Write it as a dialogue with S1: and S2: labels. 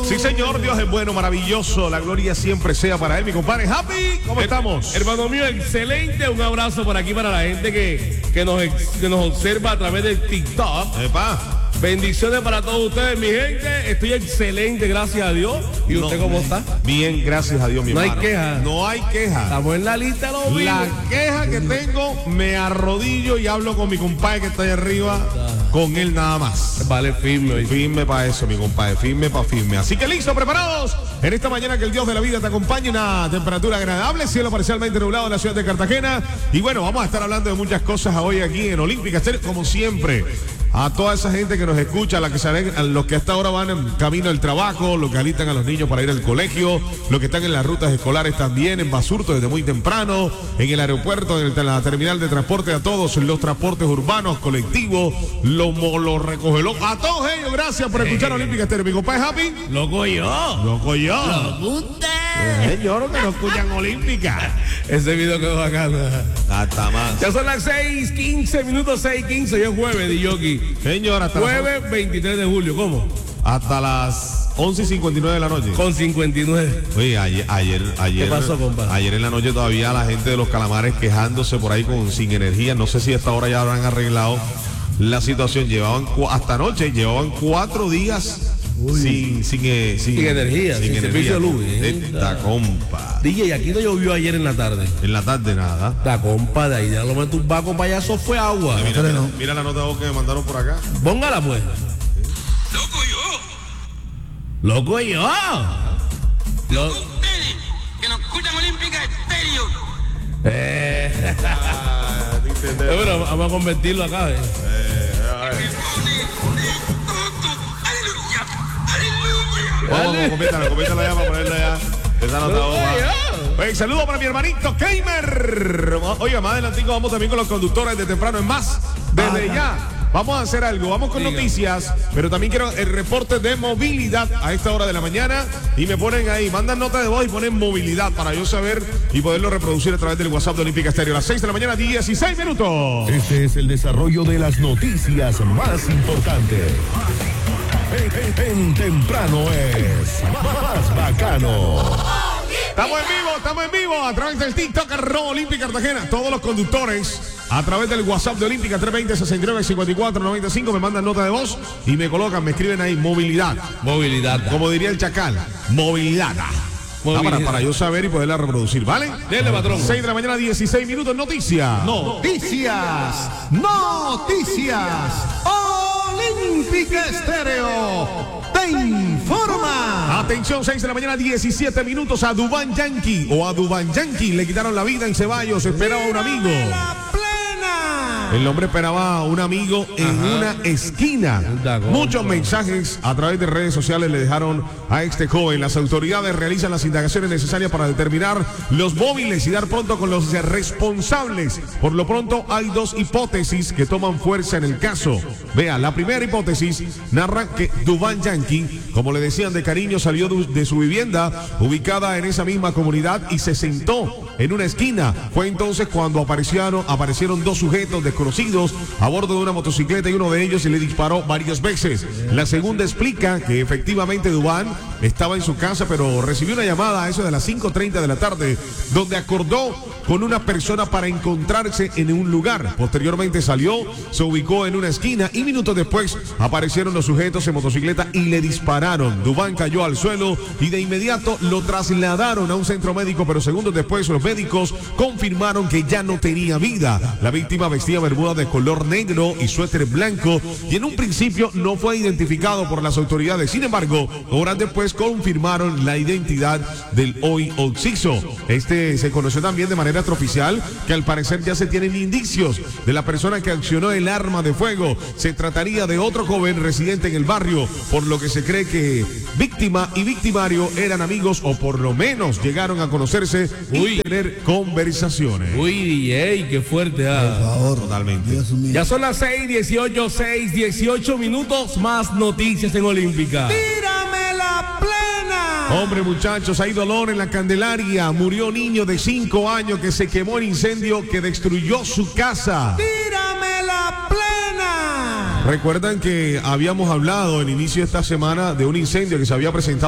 S1: Sí, señor, Dios es bueno, maravilloso. La gloria siempre sea para él. Mi compadre Happy, ¿cómo estamos?
S2: Hermano mío, excelente. Un abrazo por aquí para la gente que nos observa a través del TikTok.
S1: Epa.
S2: Bendiciones para todos ustedes, mi gente. Estoy excelente, gracias a Dios. ¿Y usted cómo está?
S1: Bien, gracias a Dios, mi hermano.
S2: No hay queja.
S1: No hay queja.
S2: Estamos en la lista, los vivos.
S1: La queja que tengo, me arrodillo y hablo con mi compadre que está ahí arriba. Con él nada más.
S2: Vale, firme. Hoy.
S1: Firme para eso, mi compadre. Firme para firme. Así que listo, preparados. En esta mañana que el Dios de la vida te acompañe. Una temperatura agradable. Cielo parcialmente nublado en la ciudad de Cartagena. Y bueno, vamos a estar hablando de muchas cosas hoy aquí en Olímpica Estéreo, como siempre. A toda esa gente que nos escucha, a los que hasta ahora van en camino al trabajo, los que alistan a los niños para ir al colegio, los que están en las rutas escolares también, en Basurto desde muy temprano, en el aeropuerto, en la terminal de transporte, a todos los transportes urbanos, colectivos, los recogelos, a todos ellos, gracias por escuchar Olímpica Estéreo. Mi compadre Happy.
S2: Loco yo.
S1: Loco yo.
S2: Loco usted.
S1: Señor, que no escuchan Olímpica.
S2: Ese video quedó bacano.
S1: Hasta más.
S2: Ya son las 6:15 minutos, 6:15. Hoy es jueves, Diyoki.
S1: Señor, hasta
S2: jueves 23 de julio. ¿Cómo?
S1: Hasta las 11:59 de la noche.
S2: Con 59.
S1: Oye, ayer.
S2: ¿Qué pasó, compa?
S1: Ayer en la noche todavía la gente de los Calamares quejándose por ahí sin energía. No sé si hasta ahora ya habrán arreglado la situación. Hasta anoche llevaban 4 días sin
S2: energía, sin servicio de luz.
S1: Esta compa.
S2: DJ, aquí no llovió ayer en la tarde.
S1: En la tarde nada.
S2: La compa de ahí, ya lo meto un vaco para allá, eso fue agua.
S1: Mira la nota de voz que me mandaron por acá.
S2: Póngala pues.
S3: ¡Loco yo!
S2: ¡Loco yo!
S3: Ustedes, que nos escuchan Olímpica Estéreo.
S2: Bueno, vamos a convertirlo acá.
S3: ¡Aleluya!
S1: Vamos, conviértala ya para ponerla ya. Esa nota de voz. Hey, saludo para mi hermanito Gamer. Oiga, más adelantico vamos también con los conductores de temprano en más. Desde ya. Vamos a hacer algo, vamos con noticias, pero también quiero el reporte de movilidad a esta hora de la mañana y me ponen ahí, mandan nota de voz y ponen movilidad para yo saber y poderlo reproducir a través del WhatsApp de Olímpica Estéreo. A las 6 de la mañana, 16 minutos.
S4: Este es el desarrollo de las noticias más importantes. En temprano es más bacano.
S1: Estamos en vivo a través del TikTok Olímpica Cartagena. Todos los conductores a través del WhatsApp de Olímpica 320-69-54-95 me mandan nota de voz y me escriben ahí movilidad.
S2: Movilidad.
S1: Como diría el chacal, movilidad. Para yo saber y poderla reproducir, ¿vale?
S2: Dele, patrón.
S1: 6 de la mañana, 16 minutos, noticias.
S4: Noticias. Olímpica Estéreo te informa.
S1: Atención, 6 de la mañana, 17 minutos. A Dubán Yankee le quitaron la vida en Ceballos. Esperaba un amigo. El hombre esperaba a un amigo en una esquina. Muchos mensajes a través de redes sociales le dejaron a este joven. Las autoridades realizan las indagaciones necesarias para determinar los móviles y dar pronto con los responsables. Por lo pronto hay 2 hipótesis que toman fuerza en el caso. Vea, la primera hipótesis narra que Dubán Yankee, como le decían de cariño, salió de su vivienda ubicada en esa misma comunidad y se sentó en una esquina. Fue entonces cuando aparecieron 2 sujetos desconocidos a bordo de una motocicleta y uno de ellos se le disparó varias veces. La segunda explica que efectivamente Dubán estaba en su casa, pero recibió una llamada a eso de las 5:30 de la tarde, donde acordó con una persona para encontrarse en un lugar. Posteriormente salió, se ubicó en una esquina y minutos después aparecieron los sujetos en motocicleta y le dispararon. Dubán cayó al suelo y de inmediato lo trasladaron a un centro médico, pero segundos después los médicos confirmaron que ya no tenía vida. La víctima vestía bermuda de color negro y suéter blanco y en un principio no fue identificado por las autoridades. Sin embargo, horas después confirmaron la identidad del hoy occiso. Se conoció también de manera extraoficial que al parecer ya se tienen indicios de la persona que accionó el arma de fuego. Se trataría de otro joven residente en el barrio, por lo que se cree que víctima y victimario eran amigos o por lo menos llegaron a conocerse y tener conversaciones.
S2: Uy, DJ, qué fuerte.
S4: Por favor,
S1: totalmente.
S2: Ya son las 6:18, 6:18 minutos, más noticias en Olímpica.
S4: ¡Tírame la plena!
S1: Hombre, muchachos, hay dolor en la Candelaria. Murió niño de 5 años que se quemó en incendio que destruyó su casa.
S4: ¡Tírame la plena!
S1: Recuerdan que habíamos hablado al inicio de esta semana de un incendio que se había presentado